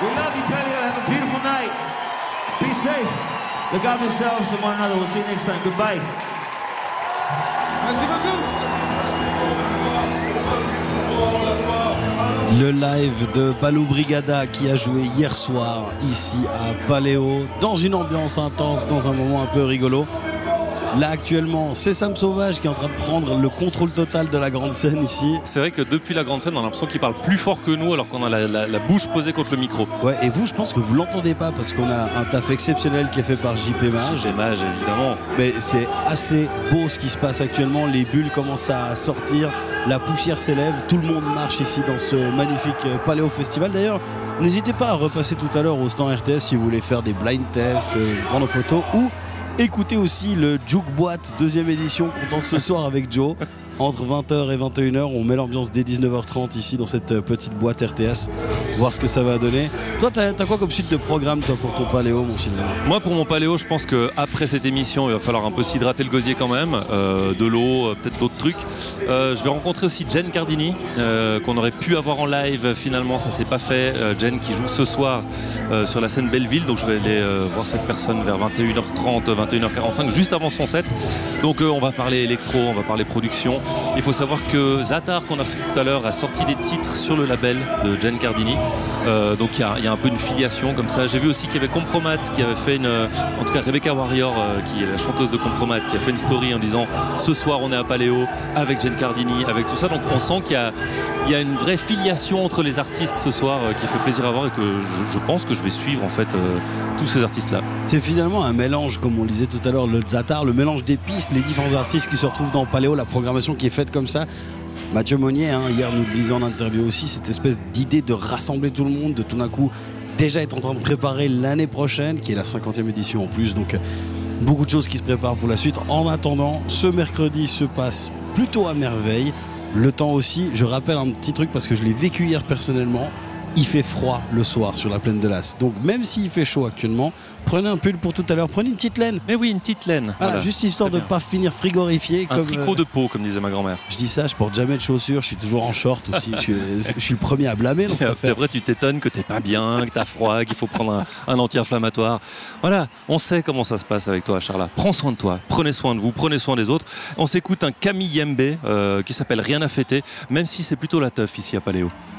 We love you, Paleo. Have a beautiful night. Be safe. Look after yourselves and one another. We'll see you next time. Goodbye. Merci beaucoup. Le live de Balou Brigada qui a joué hier soir ici à Paléo, dans une ambiance intense, dans un moment un peu rigolo. Là actuellement, c'est Sam Sauvage qui est en train de prendre le contrôle total de la grande scène ici. C'est vrai que depuis la grande scène, on a l'impression qu'il parle plus fort que nous alors qu'on a la bouche posée contre le micro. Ouais, et vous, je pense que vous l'entendez pas parce qu'on a un taf exceptionnel qui est fait par JP Mage. JP Mage, évidemment. Mais c'est assez beau ce qui se passe actuellement. Les bulles commencent à sortir, la poussière s'élève, tout le monde marche ici dans ce magnifique Paléo Festival. D'ailleurs, n'hésitez pas à repasser tout à l'heure au stand RTS si vous voulez faire des blind tests, prendre photos ou écoutez aussi le Juke Boîte, deuxième édition qu'on tente ce soir avec Joe. Entre 20h et 21h, on met l'ambiance dès 19h30 ici dans cette petite boîte RTS. Voir ce que ça va donner. Toi, t'as quoi comme suite de programme toi pour ton Paléo, mon Sylvain? Moi, pour mon Paléo, je pense qu'après cette émission, il va falloir un peu s'hydrater le gosier quand même. De l'eau, peut-être d'autres trucs. Je vais rencontrer aussi Jen Cardini, qu'on aurait pu avoir en live. Finalement, ça s'est pas fait. Jen qui joue ce soir sur la scène Belleville. Donc, je vais aller voir cette personne vers 21h30, 21h45, juste avant son set. Donc, on va parler électro, on va parler production. Il faut savoir que Zatar, qu'on a reçu tout à l'heure, a sorti des titres sur le label de Jen Cardini. Donc il y a un peu une filiation comme ça. J'ai vu aussi qu'il y avait Compromat qui avait fait en tout cas Rebecca Warrior, qui est la chanteuse de Compromat, qui a fait une story en disant ce soir on est à Paléo avec Jen Cardini, avec tout ça. Donc on sent qu'il y a une vraie filiation entre les artistes ce soir qui fait plaisir à voir et que je pense que je vais suivre en fait tous ces artistes-là. C'est finalement un mélange, comme on le disait tout à l'heure, le Zatar, le mélange d'épices, les différents artistes qui se retrouvent dans Paléo, la programmation qui est faite comme ça. Mathieu Monnier, hier nous le disait en interview aussi, cette espèce d'idée de rassembler tout le monde, de tout d'un coup déjà être en train de préparer l'année prochaine, qui est la 50e édition en plus, donc beaucoup de choses qui se préparent pour la suite. En attendant, ce mercredi se passe plutôt à merveille. Le temps aussi, je rappelle un petit truc parce que je l'ai vécu hier personnellement. Il fait froid le soir sur la plaine de l'As. Donc même s'il fait chaud actuellement, prenez un pull pour tout à l'heure, prenez une petite laine. Mais oui, une petite laine. Voilà, juste histoire de ne pas finir frigorifié. Un tricot de peau, comme disait ma grand-mère. Je dis ça, je porte jamais de chaussures, je suis toujours en short aussi. je suis le premier à blâmer dans cette affaire. Après, tu t'étonnes que t'es pas bien, que t'as froid, qu'il faut prendre un anti-inflammatoire. Voilà, on sait comment ça se passe avec toi, Charla. Prends soin de toi, prenez soin de vous, prenez soin des autres. On s'écoute un Camille Yembe qui s'appelle Rien à fêter, même si c'est plutôt la teuf ici à Paléo.